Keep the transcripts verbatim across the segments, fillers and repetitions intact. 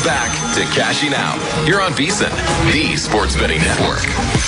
back to Cashing Out here on VSiN, the Sports Betting Network.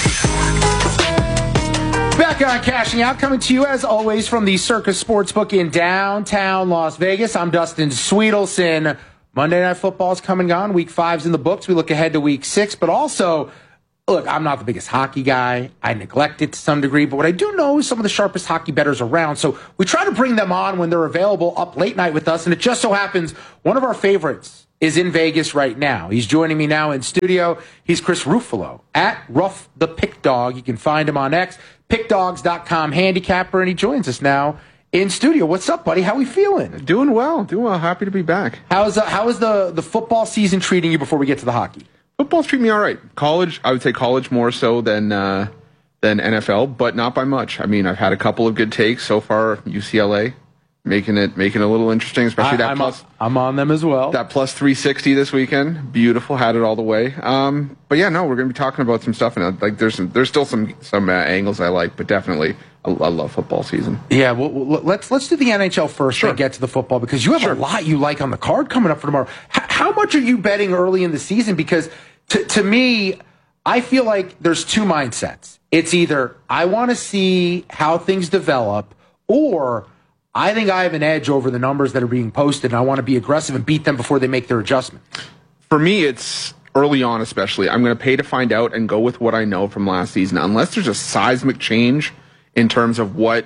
Back on Cashing Out, coming to you as always from the Circus Sportsbook in downtown Las Vegas. I'm Dustin Sweetelson. Monday Night Football is coming on. Week five's in the books. We look ahead to week six, but also, look, I'm not the biggest hockey guy. I neglect it to some degree, but what I do know is some of the sharpest hockey bettors around. So we try to bring them on when they're available up late night with us, and it just so happens one of our favorites is in Vegas right now. He's joining me now in studio. He's Chris Ruffalo at Ruff the Pick Dog. You can find him on X, pick dogs dot com handicapper, and he joins us now in studio. What's up, buddy? How we feeling? Doing well. Doing well. Happy to be back. How's uh, how is the, the football season treating you before we get to the hockey? Football's treating me all right. College, I would say college more so than uh, than N F L, but not by much. I mean, I've had a couple of good takes so far. U C L A making it making it a little interesting, especially I, that I'm plus. On, I'm on them as well. That plus three sixty this weekend, beautiful. Had it all the way. Um, but yeah, no, we're going to be talking about some stuff, and uh, like there's some, there's still some some uh, angles I like, but definitely I, I love football season. Yeah, well, let's let's do the N H L first, sure. and get to the football because you have sure. a lot you like on the card coming up for tomorrow. H- how much are you betting early in the season? Because to to me, I feel like there's two mindsets. It's either I want to see how things develop, or I think I have an edge over the numbers that are being posted, and I want to be aggressive and beat them before they make their adjustment. For me, it's early on especially. I'm going to pay to find out and go with what I know from last season. Unless there's a seismic change in terms of what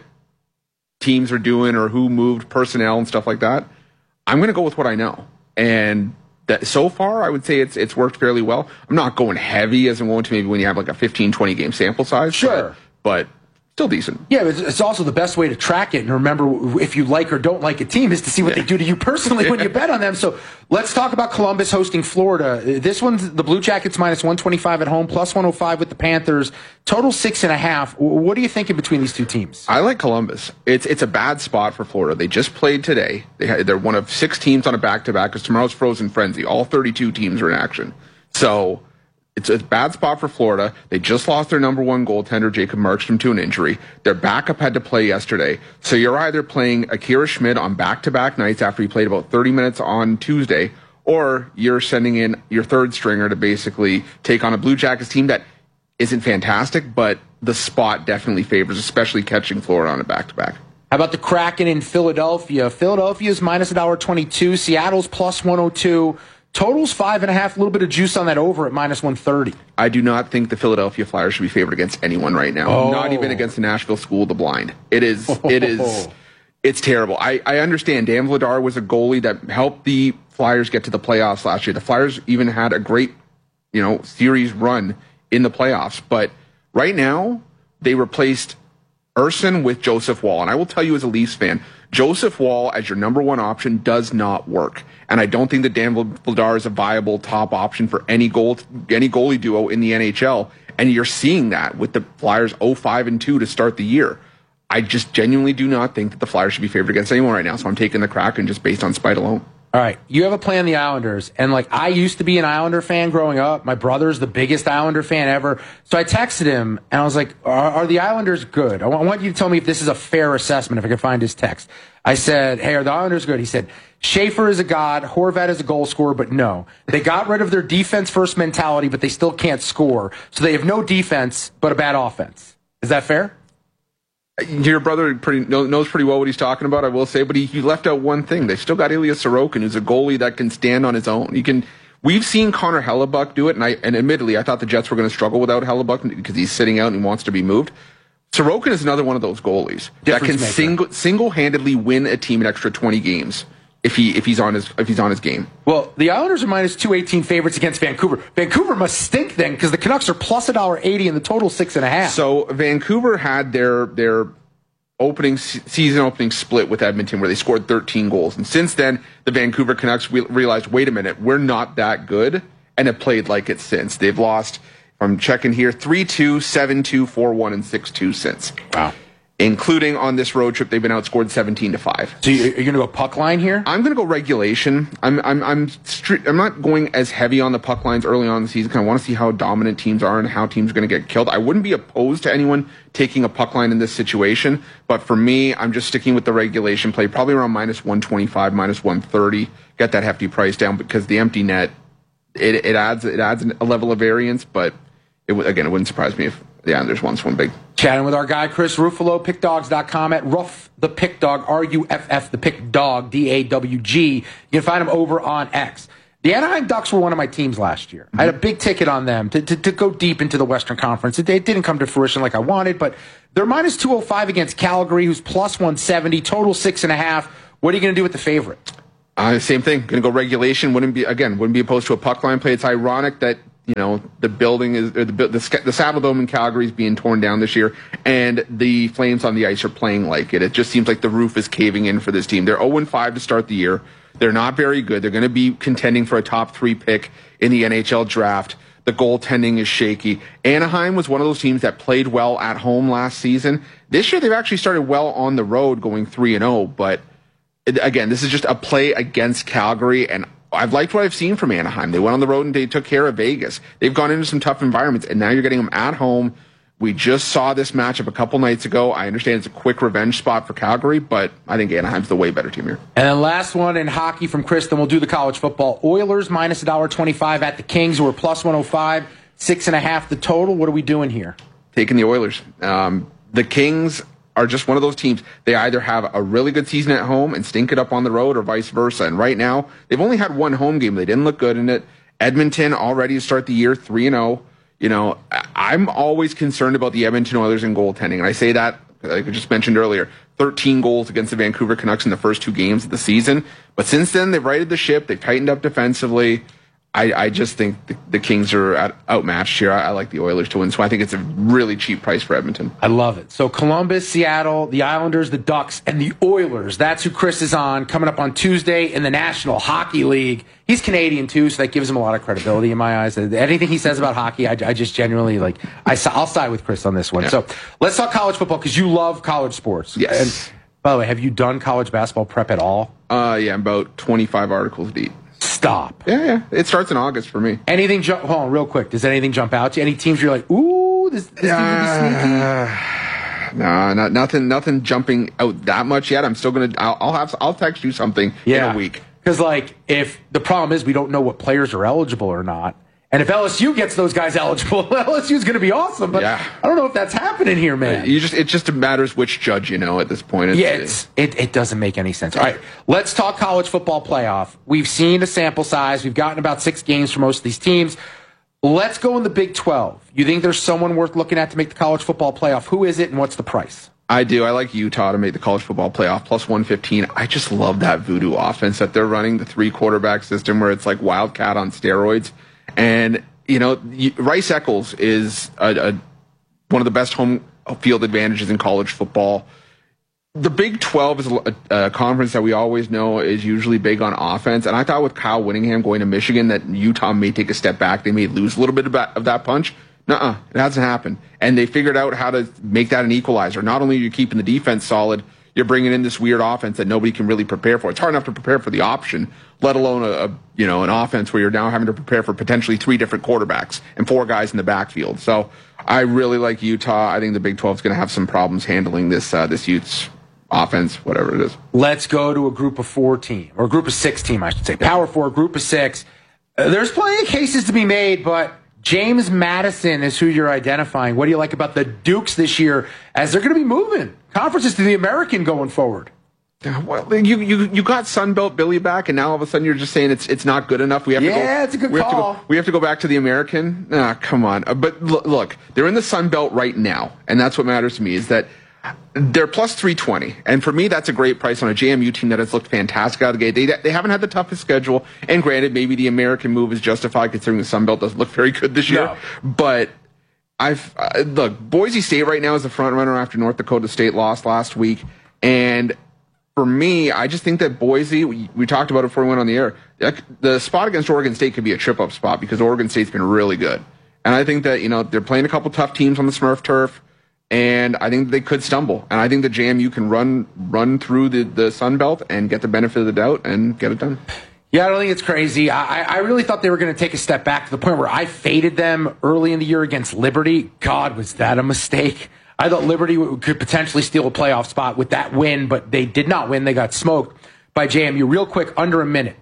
teams are doing or who moved personnel and stuff like that, I'm going to go with what I know. And that so far, I would say it's it's worked fairly well. I'm not going heavy as I'm going to maybe when you have like a fifteen, twenty game sample size. Sure. But, but still decent. Yeah, but it's also the best way to track it and remember if you like or don't like a team is to see what yeah. they do to you personally when you bet on them. So let's talk about Columbus hosting Florida. This one's the Blue Jackets minus one twenty-five at home, plus one oh five with the Panthers. Total six and a half. What are you thinking between these two teams? I like Columbus. It's it's a bad spot for Florida. They just played today. They had, they're one of six teams on a back-to-back because tomorrow's Frozen Frenzy. All thirty-two teams are in action. So it's a bad spot for Florida. They just lost their number one goaltender, Jacob Markstrom, to an injury. Their backup had to play yesterday. So you're either playing Akira Schmid on back-to-back nights after he played about thirty minutes on Tuesday, or you're sending in your third stringer to basically take on a Blue Jackets team that isn't fantastic, but the spot definitely favors, especially catching Florida on a back-to-back. How about the Kraken in Philadelphia? Philadelphia's minus one dollar twenty-two. Seattle's plus one oh two. Total's five and a half, a little bit of juice on that over at minus one thirty. I do not think the Philadelphia Flyers should be favored against anyone right now. Oh. Not even against the Nashville School of the Blind. It is, it is, it's terrible. I, I understand Dan Vladar was a goalie that helped the Flyers get to the playoffs last year. The Flyers even had a great, you know, series run in the playoffs. But right now, they replaced Urson with Joseph Wall. And I will tell you as a Leafs fan, Joseph Wall as your number one option does not work. And I don't think that Dan Vladar is a viable top option for any goal, any goalie duo in the N H L. And you're seeing that with the Flyers oh five and two to start the year. I just genuinely do not think that the Flyers should be favored against anyone right now. So I'm taking the Kraken just based on spite alone. All right, you have a play on the Islanders, and like I used to be an Islander fan growing up. My brother's the biggest Islander fan ever. So I texted him, and I was like, are, are the Islanders good? I want you to tell me if this is a fair assessment, if I can find his text. I said, hey, are the Islanders good? He said, Schaefer is a god, Horvat is a goal scorer, but no. They got rid of their defense-first mentality, but they still can't score. So they have no defense, but a bad offense. Is that fair? Your brother pretty knows pretty well what he's talking about, I will say, but he, he left out one thing. They still got Ilya Sorokin, who's a goalie that can stand on his own. He can. We've seen Connor Hellebuck do it, and I and admittedly, I thought the Jets were going to struggle without Hellebuck because he's sitting out and he wants to be moved. Sorokin is another one of those goalies Difference that can maker. single single-handedly win a team an extra twenty games if he if he's on his if he's on his game. Well, the Islanders are minus two eighteen favorites against Vancouver. Vancouver must stink then because the Canucks are plus one dollar eighty and the total six and a half. So Vancouver had their their opening season opening split with Edmonton where they scored thirteen goals, and since then the Vancouver Canucks re- realized, wait a minute, we're not that good, and have played like it since. They've lost, if I'm checking here, three two, seven two, four one, and six two since. Wow. Including on this road trip, they've been outscored seventeen to five. So you're going to go puck line here? I'm going to go regulation. I'm I'm I'm stri- I'm not going as heavy on the puck lines early on in the season because I want to see how dominant teams are and how teams are going to get killed. I wouldn't be opposed to anyone taking a puck line in this situation, but for me, I'm just sticking with the regulation play, probably around minus one twenty-five, minus one thirty. Get that hefty price down because the empty net it, it adds it adds a level of variance, but it would again, it wouldn't surprise me if the Islanders won one big. Chatting with our guy Chris Ruffalo, pick dogs dot com at Ruff the Pick Dog, R U F F the Pick Dog, D A W G. You can find him over on X. The Anaheim Ducks were one of my teams last year. I had a big ticket on them to, to, to go deep into the Western Conference. It, it didn't come to fruition like I wanted, but they're minus two oh five against Calgary, who's plus one seventy, total six and a half. What are you going to do with the favorite? Uh, same thing. Going to go regulation. Wouldn't be again. Wouldn't be opposed to a puck line play. It's ironic that you know the building is or the the, the Saddle Dome in Calgary is being torn down this year, and the Flames on the ice are playing like it. It just seems like the roof is caving in for this team. They're oh and five to start the year. They're not very good. They're going to be contending for a top three pick in the N H L draft. The goaltending is shaky. Anaheim was one of those teams that played well at home last season. This year, they've actually started well on the road, going three and oh. But again, this is just a play against Calgary, and I've liked what I've seen from Anaheim. They went on the road and they took care of Vegas. They've gone into some tough environments, and now you're getting them at home. We just saw this matchup a couple nights ago. I understand it's a quick revenge spot for Calgary, but I think Anaheim's the way better team here. And then last one in hockey from Chris, then we'll do the college football. Oilers minus one twenty-five at the Kings, who are plus one oh five, six and a half the total. What are we doing here? Taking the Oilers. Um, the Kings are just one of those teams. They either have a really good season at home and stink it up on the road, or vice versa. And right now, they've only had one home game. They didn't look good in it. Edmonton already to start the year three and oh. You know, I'm always concerned about the Edmonton Oilers in goaltending. And I say that, like I just mentioned earlier, thirteen goals against the Vancouver Canucks in the first two games of the season. But since then, they've righted the ship. They've tightened up defensively. I, I just think the, the Kings are at, outmatched here. I, I like the Oilers to win, so I think it's a really cheap price for Edmonton. I love it. So Columbus, Seattle, the Islanders, the Ducks, and the Oilers. That's who Chris is on coming up on Tuesday in the National Hockey League. He's Canadian, too, so that gives him a lot of credibility in my eyes. Anything he says about hockey, I, I just genuinely, like, I, I'll side with Chris on this one. Yeah. So let's talk college football, because you love college sports. Yes. And, by the way, have you done college basketball prep at all? Uh, yeah, I'm about twenty-five articles deep. Stop. Yeah, yeah. It starts in August for me. Anything jump? Hold on, real quick. Does anything jump out to you? Any teams you're like, ooh, this, this uh, team would be sneaky? No, not, nothing. Nothing jumping out that much yet. I'm still gonna. I'll, I'll have. I'll text you something yeah. in a week. Because like, if the problem is we don't know what players are eligible or not, and if L S U gets those guys eligible, L S U is going to be awesome. But yeah. I don't know if that's happening here, man. You just. It just matters which judge you know at this point. It's, yeah, it's, it it doesn't make any sense. All right, let's talk college football playoff. We've seen a sample size. We've gotten about six games for most of these teams. Let's go in the Big twelve. You think there's someone worth looking at to make the college football playoff? Who is it, and what's the price? I do. I like Utah to make the college football playoff, plus one fifteen. I just love that voodoo offense that they're running, the three quarterback system where it's like Wildcat on steroids. And, you know, Rice Eccles is a, a, one of the best home field advantages in college football. The Big twelve is a, a conference that we always know is usually big on offense. And I thought with Kyle Whittingham going to Michigan that Utah may take a step back. They may lose a little bit of that, of that punch. Nuh-uh, it hasn't happened. And they figured out how to make that an equalizer. Not only are you keeping the defense solid, you're bringing in this weird offense that nobody can really prepare for. It's hard enough to prepare for the option, let alone a, a you know an offense where you're now having to prepare for potentially three different quarterbacks and four guys in the backfield. So I really like Utah. I think the Big twelve is going to have some problems handling this uh, this Utes offense, whatever it is. Let's go to a group of four team, or a group of six team, I should say. Power four, group of six. Uh, there's plenty of cases to be made, but James Madison is who you're identifying. What do you like about the Dukes this year as they're going to be moving conferences to the American going forward? Well, you you you got Sunbelt Billy back, and now all of a sudden you're just saying it's it's not good enough. We have yeah, to go, it's a good we call. Have to go, we have to go back to the American. Ah, come on. Uh, but l- look, they're in the Sunbelt right now, and that's what matters to me is that they're plus three twenty, and for me, that's a great price on a J M U team that has looked fantastic out of the gate. They they haven't had the toughest schedule, and granted, maybe the American move is justified considering the Sun Belt doesn't look very good this year. No. But I've uh, look, Boise State right now is the front runner after North Dakota State lost last week, and for me, I just think that Boise. We, we talked about it before we went on the air. The spot against Oregon State could be a trip up spot because Oregon State's been really good, and I think that you know they're playing a couple tough teams on the Smurf turf. And I think they could stumble. And I think the J M U can run run through the, the Sun Belt and get the benefit of the doubt and get it done. Yeah, I don't think it's crazy. I, I really thought they were going to take a step back to the point where I faded them early in the year against Liberty. God, was that a mistake? I thought Liberty could potentially steal a playoff spot with that win, but they did not win. They got smoked by J M U. Real quick, under a minute.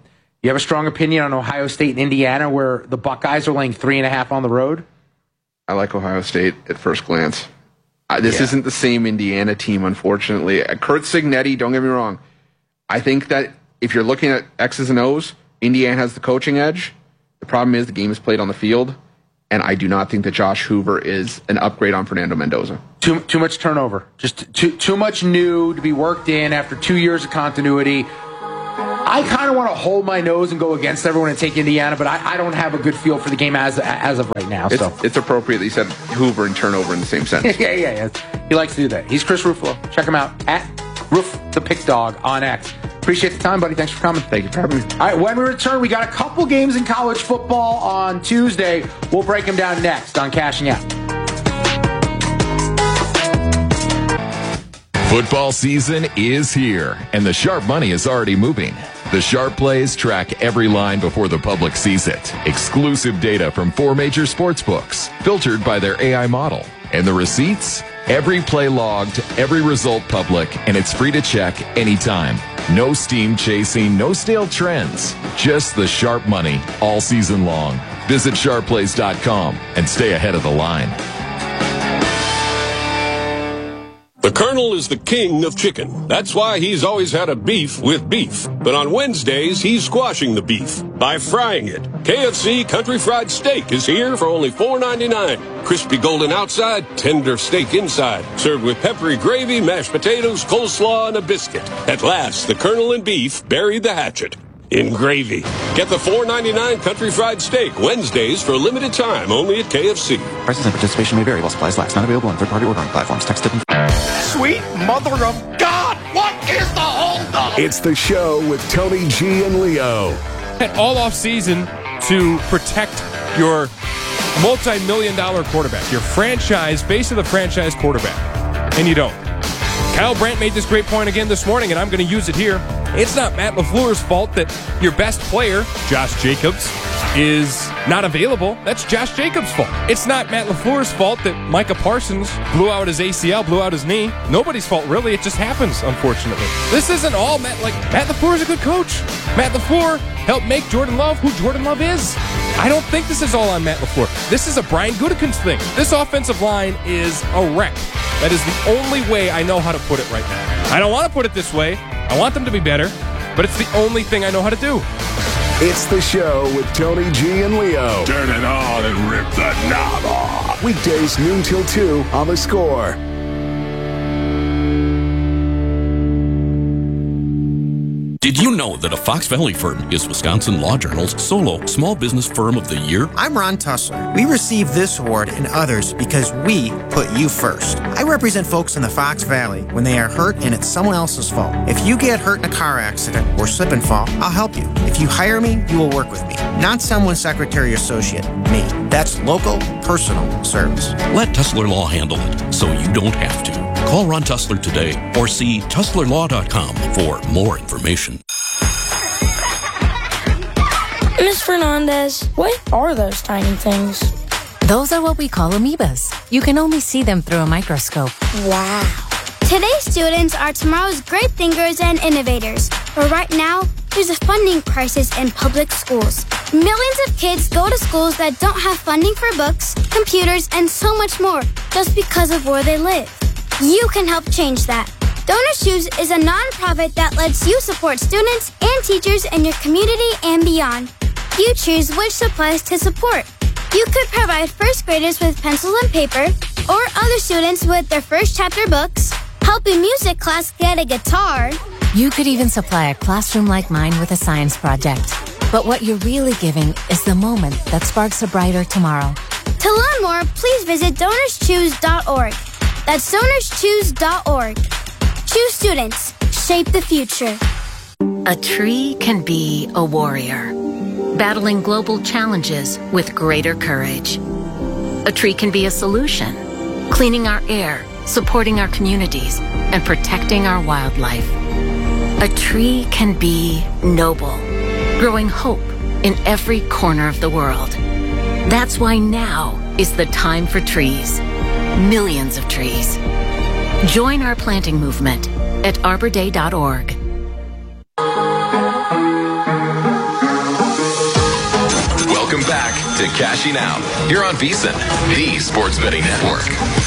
You have a strong opinion on Ohio State and Indiana, where the Buckeyes are laying three and a half on the road? I like Ohio State at first glance. Uh, this Yeah. isn't the same Indiana team, unfortunately. Uh, Kurt Cignetti, don't get me wrong. I think that if you're looking at X's and O's, Indiana has the coaching edge. The problem is the game is played on the field, and I do not think that Josh Hoover is an upgrade on Fernando Mendoza. Too too much turnover. Just too too much new to be worked in after two years of continuity. I kind of want to hold my nose and go against everyone and take Indiana, but I, I don't have a good feel for the game as as of right now. It's, So it's appropriate that you said Hoover and turnover in the same sentence. yeah, yeah, yeah. He likes to do that. He's Chris Ruffalo. Check him out at Roof the Pick Dog on X. Appreciate the time, buddy. Thanks for coming. Thank you for having me. All right, when we return, we got a couple games in college football on Tuesday. We'll break them down next on Cashing Out. Football season is here, and the sharp money is already moving. The Sharp Plays track every line before the public sees it. Exclusive data from four major sports books, filtered by their A I model. And the receipts? Every play logged, every result public, and it's free to check anytime. No steam chasing, no stale trends. Just the sharp money all season long. Visit sharp plays dot com and stay ahead of the line. The Colonel is the king of chicken. That's why he's always had a beef with beef. But on Wednesdays, he's squashing the beef by frying it. K F C Country Fried Steak is here for only four ninety-nine. Crispy golden outside, tender steak inside. Served with peppery gravy, mashed potatoes, coleslaw, and a biscuit. At last, the Colonel and beef buried the hatchet in gravy. Get the four ninety-nine Country Fried Steak Wednesdays for a limited time only at K F C. Prices and participation may vary while supplies last. Not available on third-party ordering platforms. Text and Sweet mother of God! What is the holdup? It's the show with Tony G and Leo. All off season to protect your multi-million dollar quarterback, your franchise, base of the franchise quarterback, and you don't. Kyle Brandt made this great point again this morning, and I'm going to use it here. It's not Matt LaFleur's fault that your best player, Josh Jacobs, is not available. That's Josh Jacobs' fault. It's not Matt LaFleur's fault that Micah Parsons blew out his A C L, blew out his knee. Nobody's fault, really. It just happens, unfortunately. This isn't all Matt. Like, Matt LaFleur is a good coach. Matt LaFleur helped make Jordan Love who Jordan Love is. I don't think this is all on Matt LaFleur. This is a Brian Gutekunst thing. This offensive line is a wreck. That is the only way I know how to put it right now. I don't want to put it this way. I want them to be better, but it's the only thing I know how to do. It's the show with Tony G and Leo. Turn it on and rip the knob off. Weekdays noon till two on The Score. Did you know that a Fox Valley firm is Wisconsin Law Journal's solo small business firm of the year? I'm Ron Tussler. We received this award and others because we put you first. I represent folks in the Fox Valley when they are hurt and it's someone else's fault. If you get hurt in a car accident or slip and fall, I'll help you. If you hire me, you will work with me. Not someone's secretary or associate, me. That's local, personal service. Let Tussler Law handle it so you don't have to. Call Ron Tussler today or see tussler law dot com for more information. Miss Fernandez, what are those tiny things? Those are what we call amoebas. You can only see them through a microscope. Wow. Today's students are tomorrow's great thinkers and innovators. But right now, there's a funding crisis in public schools. Millions of kids go to schools that don't have funding for books, computers, and so much more just because of where they live. You can help change that. Donors Choose is a nonprofit that lets you support students and teachers in your community and beyond. You choose which supplies to support. You could provide first graders with pencils and paper, or other students with their first chapter books, help a music class get a guitar. You could even supply a classroom like mine with a science project. But what you're really giving is the moment that sparks a brighter tomorrow. To learn more, please visit donors choose dot org. That's donors choose dot org. Choose students. Shape the future. A tree can be a warrior, battling global challenges with greater courage. A tree can be a solution, cleaning our air, supporting our communities, and protecting our wildlife. A tree can be noble, growing hope in every corner of the world. That's why now is the time for trees. Millions of trees. Join our planting movement at arbor day dot org. to Cashing Out here on VSiN, the Sports Betting Network.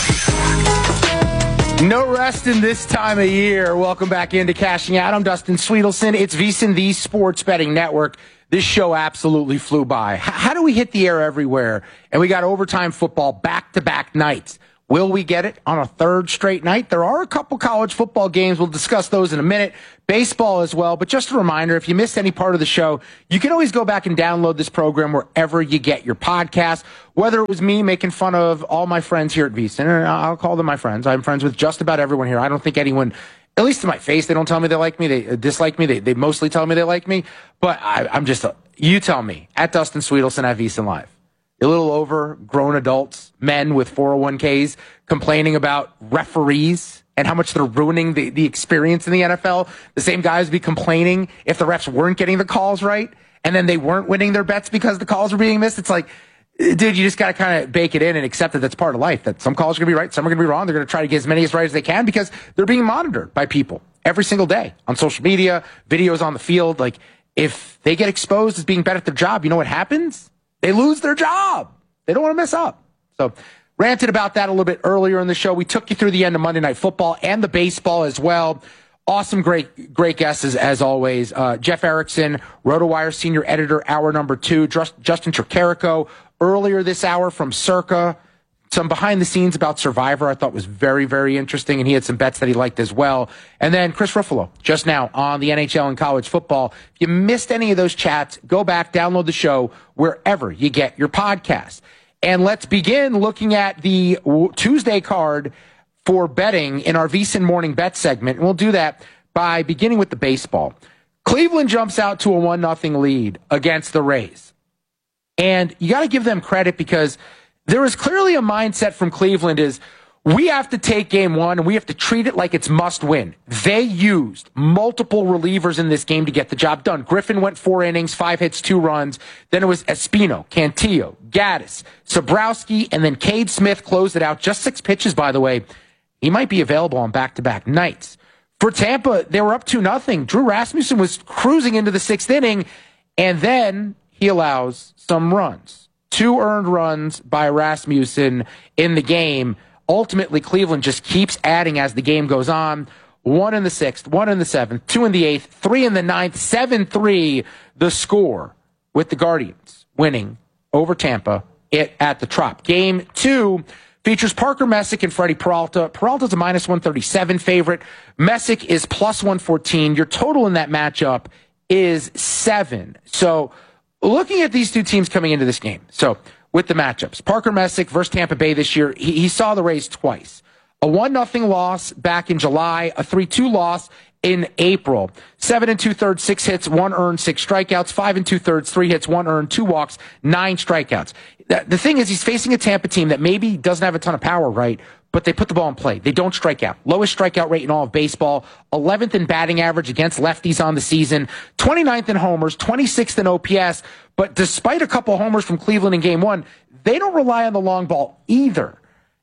No resting this time of year. Welcome back into Cashing Out. I'm Dustin Sweetelson. It's VSiN, the Sports Betting Network. This show absolutely flew by. H- how do we hit the air everywhere? And we got overtime football back-to-back nights. Will we get it on a third straight night? There are a couple college football games. We'll discuss those in a minute. Baseball as well. But just a reminder, if you missed any part of the show, you can always go back and download this program wherever you get your podcast. Whether it was me making fun of all my friends here at VSiN, and I'll call them my friends. I'm friends with just about everyone here. I don't think anyone, at least to my face, they don't tell me they like me. They dislike me. They, they mostly tell me they like me. But I, I'm just, a, you tell me, at Dustin Sweetelson at VSiN Live. A little over grown adults, men with four oh one k's, complaining about referees and how much they're ruining the, the experience in the N F L. The same guys be complaining if the refs weren't getting the calls right, and then they weren't winning their bets because the calls were being missed. It's like, dude, you just got to kind of bake it in and accept that that's part of life, that some calls are going to be right, some are going to be wrong. They're going to try to get as many as right as they can because they're being monitored by people every single day on social media, videos on the field. Like, if they get exposed as being bad at their job, you know what happens? They lose their job. They don't want to mess up. So, ranted about that a little bit earlier in the show. We took you through the end of Monday Night Football and the baseball as well. Awesome, great, great guests as, as always. Uh, Jeff Erickson, RotoWire senior editor, hour number two. Just, Justin Tricarico, earlier this hour from Circa. Some behind the scenes about Survivor I thought was very, very interesting, and he had some bets that he liked as well. And then Chris Ruffalo, just now on the N H L and college football. If you missed any of those chats, go back, download the show wherever you get your podcast. And let's begin looking at the Tuesday card for betting in our VSiN Morning Bet segment. And we'll do that by beginning with the baseball. Cleveland jumps out to a one nothing lead against the Rays. And you got to give them credit because there is clearly a mindset from Cleveland is we have to take game one and we have to treat it like it's must win. They used multiple relievers in this game to get the job done. Griffin went four innings, five hits, two runs. Then it was Espino, Cantillo, Gaddis, Sobrowski, and then Cade Smith closed it out. Just six pitches, by the way. He might be available on back-to-back nights. For Tampa, they were up two nothing. Drew Rasmussen was cruising into the sixth inning, and then he allows some runs. Two earned runs by Rasmussen in the game. Ultimately, Cleveland just keeps adding as the game goes on. One in the sixth, one in the seventh, two in the eighth, three in the ninth, seven three the score with the Guardians winning over Tampa it, at the Trop. Game two features Parker Messick and Freddie Peralta. Peralta's a minus one thirty-seven favorite. Messick is plus one fourteen. Your total in that matchup is seven. So, looking at these two teams coming into this game, so with the matchups, Parker Messick versus Tampa Bay this year, he, he saw the Rays twice. A one nothing loss back in July, a three two loss in April. Seven and two-thirds, six hits, one earned, six strikeouts. Five and two-thirds, three hits, one earned, two walks, nine strikeouts. The thing is, he's facing a Tampa team that maybe doesn't have a ton of power, right? But they put the ball in play. They don't strike out. Lowest strikeout rate in all of baseball. eleventh in batting average against lefties on the season. twenty-ninth in homers. twenty-sixth in O P S. But despite a couple homers from Cleveland in game one, they don't rely on the long ball either.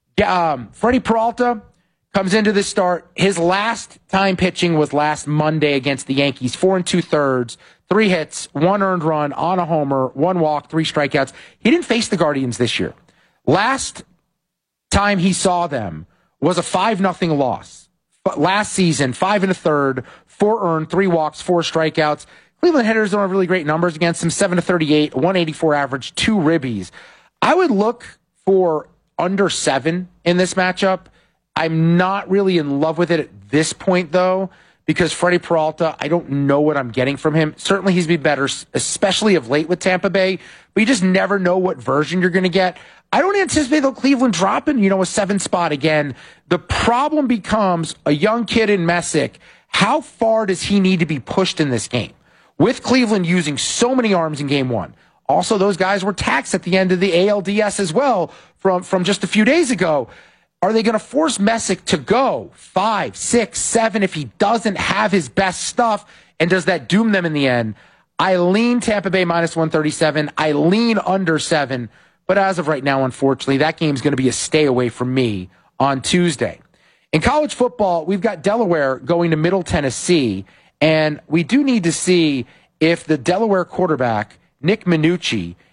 Um, Freddie Peralta comes into this start. His last time pitching was last Monday against the Yankees. Four and two-thirds. Three hits, one earned run, on a homer, one walk, three strikeouts. He didn't face the Guardians this year. Last time he saw them was a five nothing loss. But last season, five and a third, four earned, three walks, four strikeouts. Cleveland hitters don't have really great numbers against him. seven to thirty-eight, one eighty-four average, two ribbies. I would look for under seven in this matchup. I'm not really in love with it at this point, though, because Freddie Peralta, I don't know what I'm getting from him. Certainly he's been better, especially of late with Tampa Bay, but you just never know what version you're going to get. I don't anticipate, though, Cleveland dropping, you know, a seven spot again. The problem becomes a young kid in Messick. How far does he need to be pushed in this game? With Cleveland using so many arms in game one. Also, those guys were taxed at the end of the A L D S as well from, from just a few days ago. Are they going to force Messick to go five, six, seven if he doesn't have his best stuff? And does that doom them in the end? I lean Tampa Bay minus one thirty-seven. I lean under seven. But as of right now, unfortunately, that game's going to be a stay away from me on Tuesday. In college football, we've got Delaware going to Middle Tennessee. And we do need to see if the Delaware quarterback, Nick Minucci,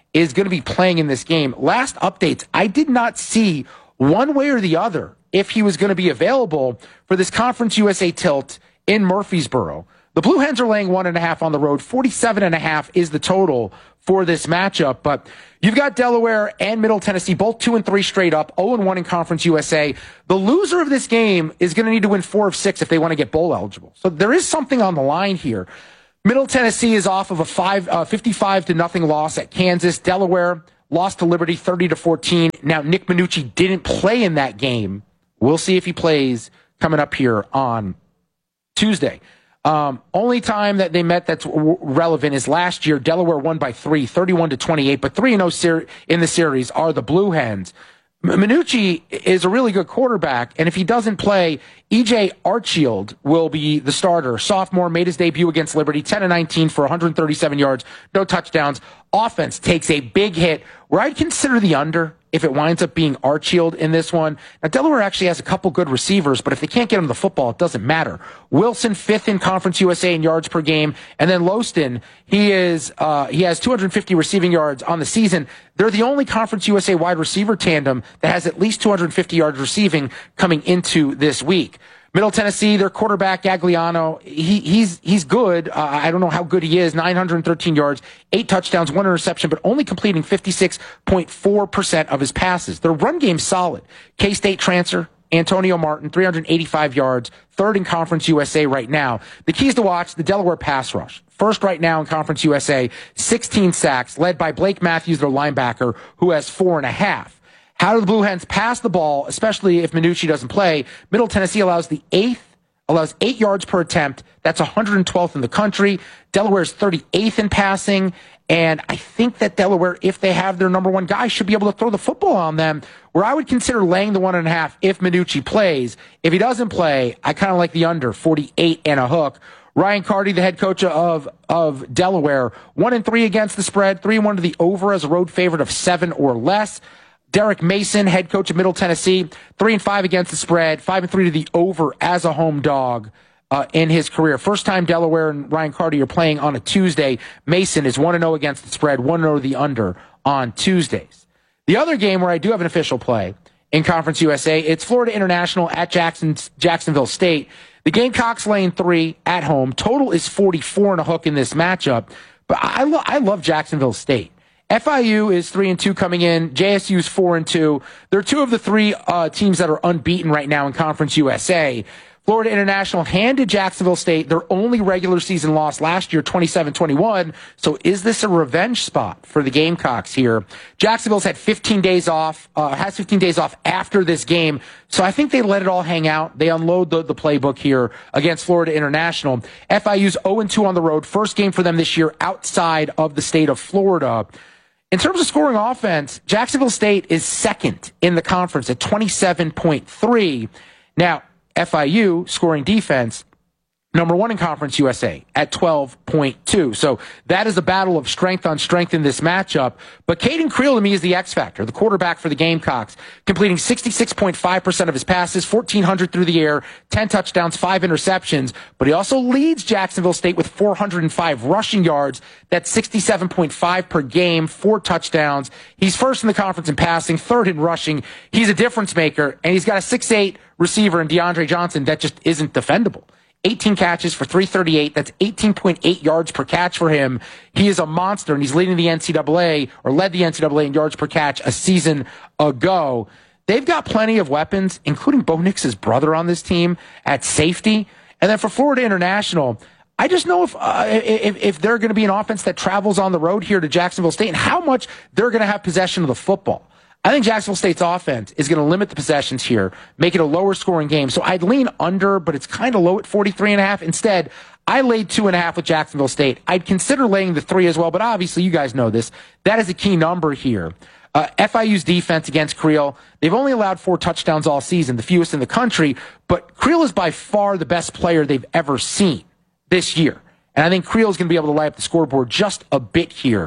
is going to be playing in this game. Last updates, I did not see one way or the other if he was going to be available for this Conference U S A tilt in Murfreesboro. The Blue Hens are laying one and a half on the road. forty-seven and a half is the total for this matchup. But you've got Delaware and Middle Tennessee, both two and three straight up, oh and one in Conference U S A. The loser of this game is going to need to win four of six if they want to get bowl eligible. So there is something on the line here. Middle Tennessee is off of a five, uh, fifty-five to nothing loss at Kansas. Delaware lost to Liberty thirty to fourteen. Now, Nick Minucci didn't play in that game. We'll see if he plays coming up here on Tuesday. Um, only time that they met that's w- relevant is last year. Delaware won by three, thirty-one to twenty-eight, but three and oh ser- in the series are the Blue Hens. M- Minucci is a really good quarterback, and if he doesn't play, E J Archfield will be the starter. Sophomore, made his debut against Liberty, ten and nineteen for one hundred thirty-seven yards, no touchdowns. Offense takes a big hit, where I'd consider the under if it winds up being Archfield in this one. Now, Delaware actually has a couple good receivers, but if they can't get him the football, it doesn't matter. Wilson, fifth in Conference U S A in yards per game. And then Loston, he is, uh, he has two hundred fifty receiving yards on the season. They're the only Conference U S A wide receiver tandem that has at least two hundred fifty yards receiving coming into this week. Middle Tennessee, their quarterback, Gagliano, he, he's he's good. Uh, I don't know how good he is. nine hundred thirteen yards, eight touchdowns, one interception, but only completing fifty-six point four percent of his passes. Their run game's solid. K-State transfer, Antonio Martin, three hundred eighty-five yards, third in Conference U S A right now. The keys to watch, the Delaware pass rush. First right now in Conference U S A, sixteen sacks, led by Blake Matthews, their linebacker, who has four and a half. How do the Blue Hens pass the ball, especially if Minucci doesn't play? Middle Tennessee allows the eighth, allows eight yards per attempt. That's one hundred twelfth in the country. Delaware's thirty-eighth in passing. And I think that Delaware, if they have their number one guy, should be able to throw the football on them, where I would consider laying the one and a half if Minucci plays. If he doesn't play, I kind of like the under, forty-eight and a hook. Ryan Carty, the head coach of, of Delaware, one and three against the spread, three and one to the over as a road favorite of seven or less. Derek Mason, head coach of Middle Tennessee, three and five against the spread, five and three to the over as a home dog uh, in his career. First time Delaware and Ryan Carty are playing on a Tuesday. Mason is one and oh against the spread, one and oh to the under on Tuesdays. The other game where I do have an official play in Conference U S A, it's Florida International at Jackson, Jacksonville State. The Gamecocks laying three at home. Total is forty-four and a hook in this matchup. But I, lo- I love Jacksonville State. F I U is three and two coming in. J S U is four and two. They're two of the three uh, teams that are unbeaten right now in Conference U S A. Florida International handed Jacksonville State their only regular season loss last year, twenty-seven twenty-one. So is this a revenge spot for the Gamecocks here? Jacksonville's had fifteen days off, uh, has fifteen days off after this game. So I think they let it all hang out. They unload the, the playbook here against Florida International. F I U's oh and two on the road. First game for them this year outside of the state of Florida. In terms of scoring offense, Jacksonville State is second in the conference at twenty-seven point three. Now, F I U scoring defense, number one in Conference U S A at twelve point two. So that is a battle of strength on strength in this matchup. But Caden Creel to me is the X factor, the quarterback for the Gamecocks, completing sixty-six point five percent of his passes, fourteen hundred through the air, ten touchdowns, five interceptions. But he also leads Jacksonville State with four hundred five rushing yards. That's sixty-seven point five per game, four touchdowns. He's first in the conference in passing, third in rushing. He's a difference maker, and he's got a six eight receiver in DeAndre Johnson that just isn't defendable. eighteen catches for three thirty-eight. That's eighteen point eight yards per catch for him. He is a monster, and he's leading the N C double A, or led the N C double A in yards per catch a season ago. They've got plenty of weapons, including Bo Nix's brother on this team at safety. And then for Florida International, I just know if, uh, if, if they're going to be an offense that travels on the road here to Jacksonville State and how much they're going to have possession of the football. I think Jacksonville State's offense is going to limit the possessions here, make it a lower scoring game. So I'd lean under, but it's kind of low at forty-three and a half. Instead, I laid two and a half with Jacksonville State. I'd consider laying the three as well, but obviously you guys know this. That is a key number here. Uh, F I U's defense against Creel, they've only allowed four touchdowns all season, the fewest in the country, but Creel is by far the best player they've ever seen this year. And I think Creel is going to be able to light up the scoreboard just a bit here.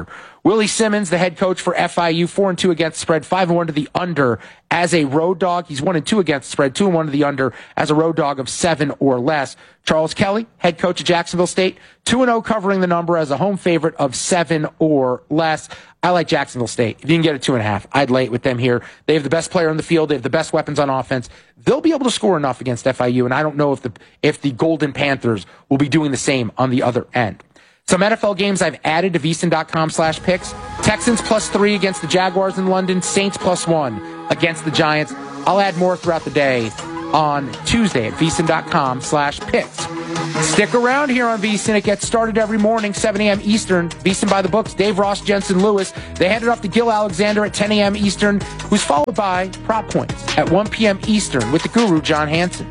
Willie Simmons, the head coach for F I U, four and two against the spread, five and one to the under as a road dog. He's one and two against the spread, two and one to the under as a road dog of seven or less. Charles Kelly, head coach of Jacksonville State, two and oh covering the number as a home favorite of seven or less. I like Jacksonville State. If you can get a two and a half, I'd lay it with them here. They have the best player on the field. They have the best weapons on offense. They'll be able to score enough against F I U, and I don't know if the if the Golden Panthers will be doing the same on the other end. Some N F L games I've added to VSiN.com slash picks. Texans plus three against the Jaguars in London. Saints plus one against the Giants. I'll add more throughout the day on Tuesday at VSiN.com slash picks. Stick around here on VSiN. It gets started every morning, seven a.m. Eastern. VSiN by the books. Dave Ross, Jensen Lewis. They headed off to Gil Alexander at ten a.m. Eastern, who's followed by Prop Points at one p.m. Eastern with the guru, John Hansen.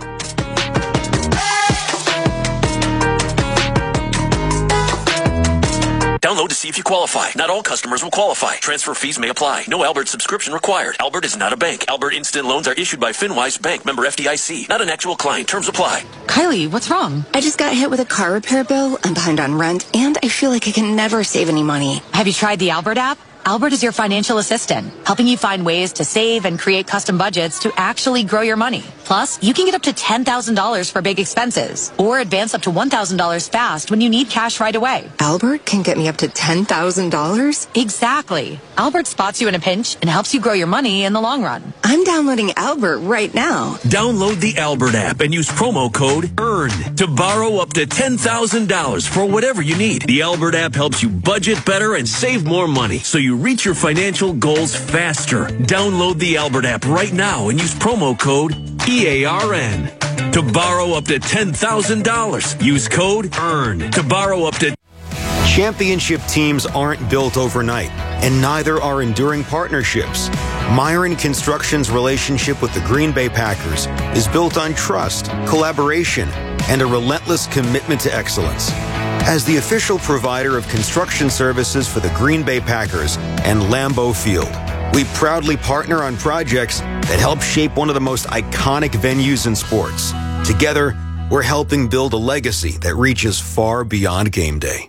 Download to see if you qualify. Not all customers will qualify. Transfer fees may apply. No Albert subscription required. Albert is not a bank. Albert Instant Loans are issued by FinWise Bank, member F D I C. Not an actual client. Terms apply. Kylie, what's wrong? I just got hit with a car repair bill. I'm behind on rent, and I feel like I can never save any money. Have you tried the Albert app? Albert is your financial assistant, helping you find ways to save and create custom budgets to actually grow your money. Plus, you can get up to ten thousand dollars for big expenses or advance up to one thousand dollars fast when you need cash right away. Albert can get me up to ten thousand dollars? Exactly. Albert spots you in a pinch and helps you grow your money in the long run. I'm downloading Albert right now. Download the Albert app and use promo code EARN to borrow up to ten thousand dollars for whatever you need. The Albert app helps you budget better and save more money so you reach your financial goals faster. Download the Albert app right now and use promo code E A R N to borrow up to ten thousand dollars. Use code EARN to borrow up to... Championship teams aren't built overnight, and neither are enduring partnerships. Myron Construction's relationship with the Green Bay Packers is built on trust, collaboration, and a relentless commitment to excellence. As the official provider of construction services for the Green Bay Packers and Lambeau Field, we proudly partner on projects that help shape one of the most iconic venues in sports. Together, we're helping build a legacy that reaches far beyond game day.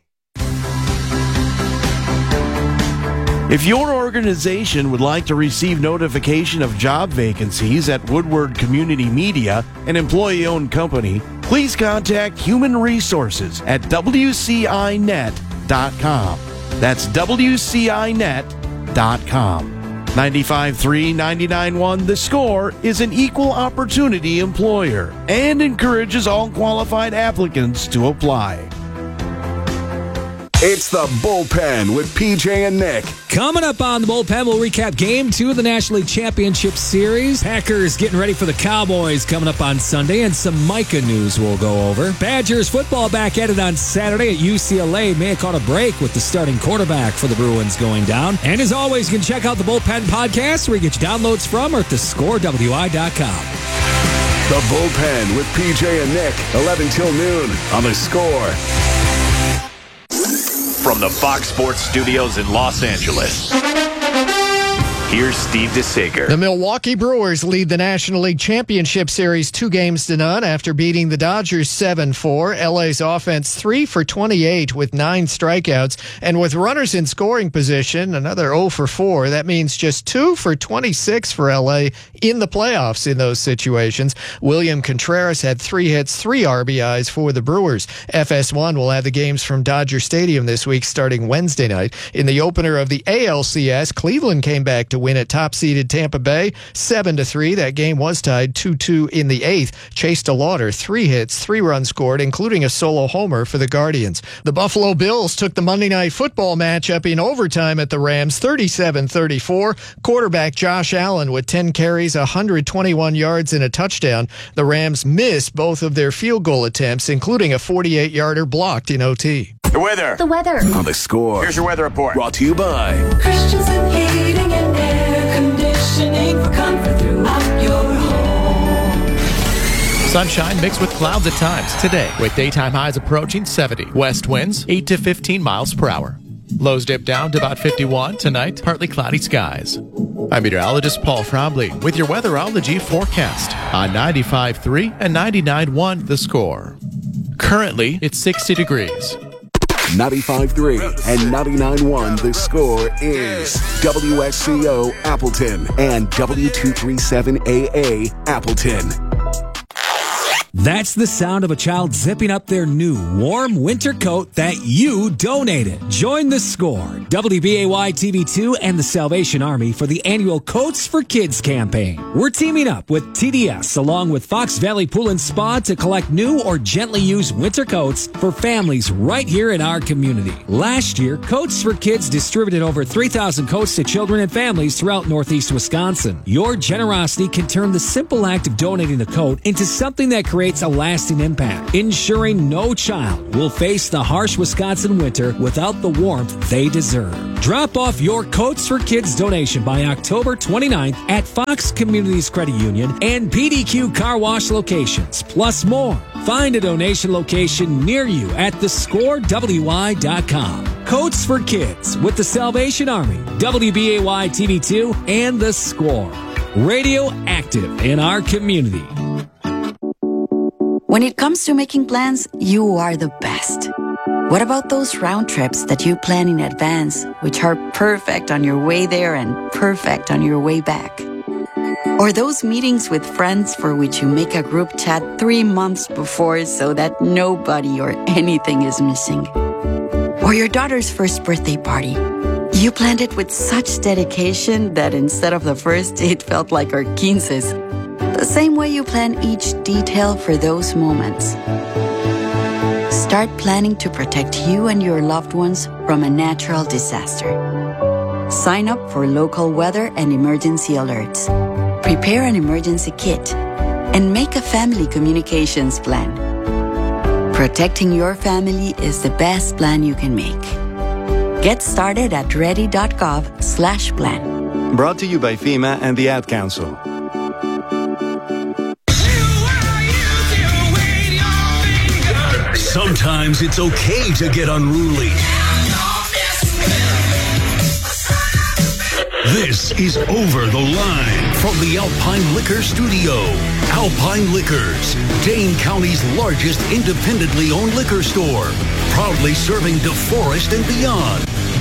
If your organization would like to receive notification of job vacancies at Woodward Community Media, an employee-owned company, please contact Human Resources at W C I net dot com. That's W C I net dot com. ninety-five point three, ninety-nine point one The Score is an equal opportunity employer and encourages all qualified applicants to apply. It's the Bullpen with P J and Nick. Coming up on the Bullpen, we'll recap Game two of the National League Championship Series. Packers getting ready for the Cowboys coming up on Sunday, and some Micah news we'll go over. Badgers football back at it on Saturday at U C L A. May have caught a break with the starting quarterback for the Bruins going down. And as always, you can check out the Bullpen podcast where you get your downloads from or at the score W I dot com. The Bullpen with P J and Nick, eleven till noon on The Score. From the Fox Sports Studios in Los Angeles, here's Steve DeSager. The Milwaukee Brewers lead the National League Championship Series two games to none after beating the Dodgers seven four. L A's offense three for twenty-eight with nine strikeouts. And with runners in scoring position, another oh for four. That means just two for twenty-six for L A in the playoffs in those situations. William Contreras had three hits, three R B Is for the Brewers. F S one will have the games from Dodger Stadium this week starting Wednesday night. In the opener of the A L C S, Cleveland came back to win at top-seeded Tampa Bay seven to three. That game was tied two two in the eighth. Chase DeLauder, three hits, three runs scored, including a solo homer for the Guardians. The Buffalo Bills took the Monday Night Football matchup in overtime at the Rams, thirty-seven thirty-four. Quarterback Josh Allen with ten carries, one hundred twenty-one yards, and a touchdown. The Rams missed both of their field goal attempts, including a forty-eight-yarder blocked in O T. The weather. The weather. On The Score. Here's your weather report. Brought to you by Christensen Heating and Air Conditioning for comfort throughout your home. Sunshine mixed with clouds at times today, with daytime highs approaching seventy. West winds eight to fifteen miles per hour. Lows dip down to about fifty-one tonight, partly cloudy skies. I'm meteorologist Paul Frombley with your weatherology forecast on ninety-five point three and ninety-nine point one The Score. Currently, it's sixty degrees. ninety-five point three and ninety-nine point one The Score is W S C O Appleton and W two thirty-seven A A Appleton. That's the sound of a child zipping up their new warm winter coat that you donated. Join The Score, W B A Y T V two, and the Salvation Army for the annual Coats for Kids campaign. We're teaming up with T D S along with Fox Valley Pool and Spa to collect new or gently used winter coats for families right here in our community. Last year, Coats for Kids distributed over three thousand coats to children and families throughout Northeast Wisconsin. Your generosity can turn the simple act of donating a coat into something that creates a lasting impact, ensuring no child will face the harsh Wisconsin winter without the warmth they deserve. Drop off your Coats for Kids donation by October twenty-ninth at Fox Communities Credit Union and P D Q Car Wash locations, plus more. Find a donation location near you at the score W I dot com. Coats for Kids with the Salvation Army, W B A Y T V two, and The Score. Radio active in our community. When it comes to making plans, you are the best. What about those round trips that you plan in advance, which are perfect on your way there and perfect on your way back? Or those meetings with friends for which you make a group chat three months before so that nobody or anything is missing? Or your daughter's first birthday party. You planned it with such dedication that instead of the first, it felt like our quinces. The same way you plan each detail for those moments. Start planning to protect you and your loved ones from a natural disaster. Sign up for local weather and emergency alerts. Prepare an emergency kit and make a family communications plan. Protecting your family is the best plan you can make. Get started at ready.gov slash plan. Brought to you by FEMA and the Ad Council. Sometimes it's okay to get unruly. This is Over the Line from the Alpine Liquor Studio. Alpine Liquors, Dane County's largest independently owned liquor store. Proudly serving DeForest and beyond.